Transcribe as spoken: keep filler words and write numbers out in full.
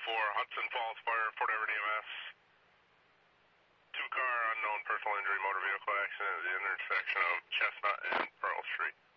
for Hudson Falls Fire, Fort Everett E M S. Two car unknown personal injury motor vehicle accident at the intersection of Chestnut and Pearl Street.